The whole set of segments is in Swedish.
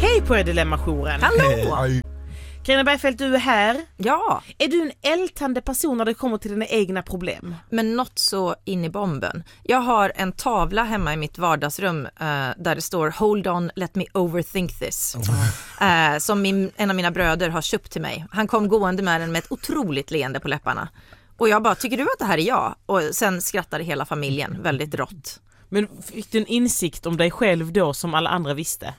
Hej på er Dilemma-jouren. Hallå! Carina Bergfeldt, du är här. Ja. Är du en ältande person när det kommer till dina egna problem? Men något så in i bomben. Jag har en tavla hemma i mitt vardagsrum där det står "Hold on, let me overthink this". Som en av mina bröder har köpt till mig. Han kom gående med den med ett otroligt leende på läpparna. Och jag bara, tycker du att det här är jag? Och sen skrattade hela familjen väldigt rått. Men fick du en insikt om dig själv då som alla andra visste?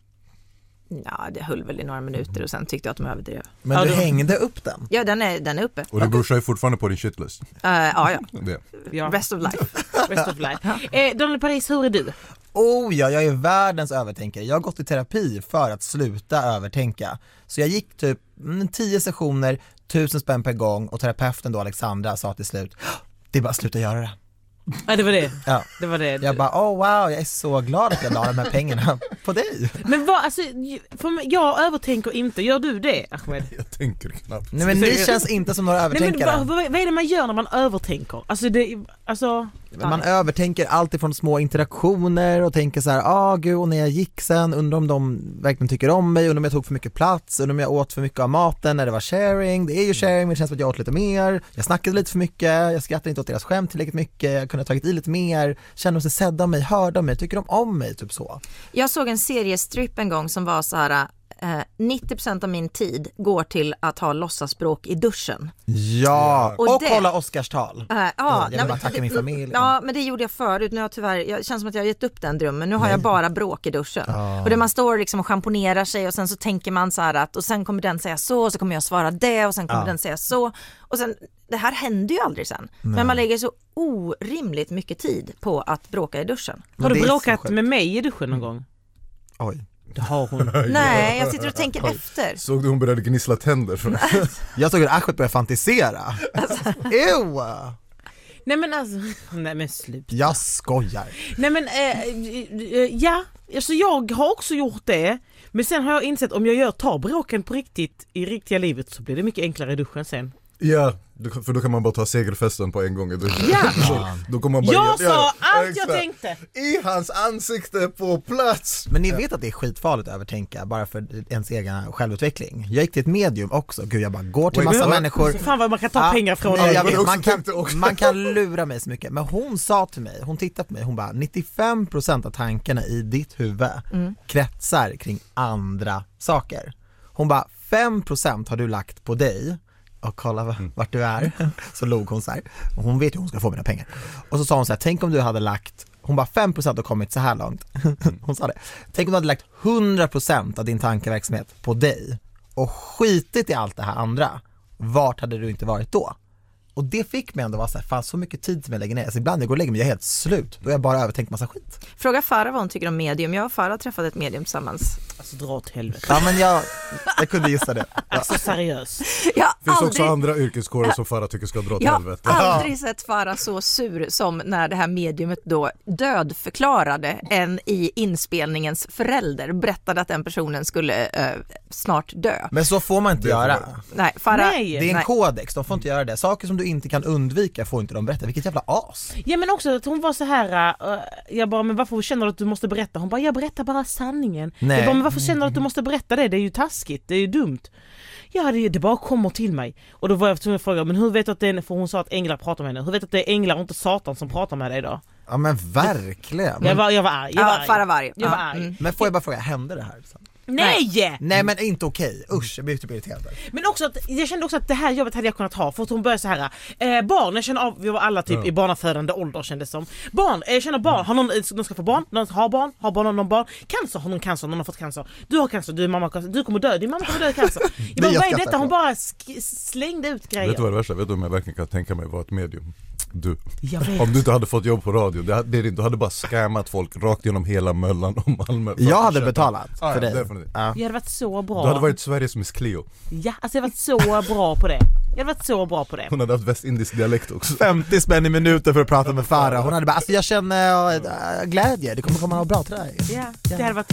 Ja, det höll väl i några minuter och sen tyckte jag att de överdrev. Men Ja, du då- hängde upp den? Ja, den är uppe. Och din brorsa är fortfarande på din shitlist. Ja. Det. Ja, Rest of life. rest of life. Daniel Paris, hur är du? Ja, jag är världens övertänkare. Jag har gått i terapi för att sluta övertänka. Så jag gick typ 10 sessioner, 1000 spänn per gång och terapeuten då, Alexandra, sa till slut: det är bara att sluta göra det. Ja, det var det. Ja. Det var det. Jag bara, wow, jag är så glad att jag la de här pengarna på dig. Men vad, alltså, jag övertänker inte. Gör du det, Ahmed? Jag tänker knappt. Nej, men ni känns inte som några Nej, men övertänkare. vad är det man gör när man övertänker? Alltså, Man övertänker allt ifrån små interaktioner och tänker så här: gud, och när jag gick sen, undrar om de verkligen tycker om mig, undrar om jag tog för mycket plats, undrar om jag åt för mycket av maten när det var sharing. Det är ju sharing, men det känns som att jag åt lite mer. Jag snackade lite för mycket, jag skrattade inte åt deras skämt tillräckligt mycket, jag kunde ha tagit i lite mer, kände de sig sedda av mig, hörde av mig, tycker de om mig, typ så. Jag såg en seriestrip en gång som var så här: 90% av min tid går till att ha låtsasbråk i duschen. Ja, Och och det- hålla Oscarstal. Jag vill bara men- tacka min familj. Ja, men det gjorde jag förut. Nu har jag tyvärr, jag känns som att jag har gett upp den drömmen. Nu har jag bara bråk i duschen. Och där man står liksom och schamponerar sig och sen så tänker man så här att, och sen kommer den säga så, och så kommer jag svara det, och sen kommer den säga så. Och sen, det här händer ju aldrig sen. Men man lägger så orimligt mycket tid på att bråka i duschen. har det du är så bråkat sjukt. med mig i duschen någon gång? Oj. Det har hon. Nej, jag sitter och tänker efter. Såg du hon började gnissla tänder? Jag såg hur Ahmed började fantisera. Ew! Nej men alltså, nej men slut. Jag skojar. Nej men, ja, alltså jag har också gjort det. Men sen har jag insett om jag tar bråken på riktigt i riktiga livet så blir det mycket enklare i duschen sen. Ja, för då kan man bara ta segerfesten på en gång i duschen. Ja. Då kommer man bara Jag göra- sa allt jag exakt. tänkte. I hans ansikte på plats. Men ni vet att det är skitfarligt att övertänka bara för ens egen självutveckling. Jag gick till ett medium också. Gud, jag bara går till massa människor. Fan vad man kan ta pengar från. Nej, jag det vet, också man, kan, tänkte också. man kan lura mig så mycket. Men hon sa till mig, hon tittade på mig, hon bara 95% av tankarna i ditt huvud kretsar kring andra saker. Hon bara 5% har du lagt på dig. Och kolla vart du är. Så log hon så här. Och hon vet ju hon ska få mina pengar. Och så sa hon så här: tänk om du hade lagt, hon bara 5% har kommit så här långt. Hon sa det. Tänk om du hade lagt 100% av din tankeverksamhet på dig och skitit i allt det här andra. Vart hade du inte varit då? Och det fick mig ändå vara så här: fan, så mycket tid som jag lägger ner. Alltså ibland jag går och lägger mig, jag är helt slut. Då har jag bara övertänkt massa skit. Fråga Farah vad hon tycker om medium. Jag och Farah träffade ett medium tillsammans. Alltså dra åt helvete. Ja, men jag kunde gissa det. Ja. Alltså seriöst. Jag har Det finns aldrig, också andra yrkeskårer som Farah tycker ska dra åt jag helvete. har aldrig sett Farah så sur som när det här mediumet då dödförklarade en i inspelningens förälder. Berättade att den personen skulle snart dö. Men så får man inte göra. Nej, Farah, Nej. Det är en nej. kodex, de får inte göra det. Saker som du inte kan undvika får inte de berätta. Vilket jävla as. Ja men också att hon var så här. Jag bara, men varför känner du att du måste berätta? Hon bara, jag berättar bara sanningen. Nej. Jag bara, men varför känner du att du måste berätta det? Det är ju taskigt, det är ju dumt. Ja, det bara kommer till mig. Och då var jag tvungen att fråga, men hur vet du att det är, för hon sa att änglar pratar med henne. Hur vet du att det är änglar och inte Satan som pratar med dig då? Ja, men verkligen. Jag var arg. Farah var arg. Jag var Ja, arg. Men får jag bara fråga, hände det här? Nej! Nej, men inte okej. Usch, jag blir typ irriterad. Men också att, jag kände också att det här jobbet hade jag kunnat ha. För att hon började så här. Barn, jag känner av, vi var alla typ i barnafödande ålder kändes som. Barn, jag känner barn, har någon ska få barn, någon har barn, någon barn. Cancer, har någon cancer, någon har fått cancer. Du har cancer, du är mamma cancer, du kommer dö, din mamma kommer dö i cancer. Jag bara, jag vad är skrattar detta? Hon på. bara slängde ut grejer. Vet du vad det värsta? Vet du om jag verkligen kan tänka mig vara ett medium? Du. Jag vet. Om du inte hade fått jobb på radio, du hade bara scammat folk rakt genom hela Möllan och Malmö. Jag hade betalat Ja, för dig. definitivt. Ja. Jag hade varit så bra. Du hade varit Sveriges Miss Cleo. Ja, alltså jag hade varit så bra på det. Jag hade varit så bra på det. Hon hade haft västindisk dialekt också. 50 spänn i minuten för att prata med Farah. Hon hade bara, alltså jag känner glädje, det kommer komma bra till dig. Ja, det hade varit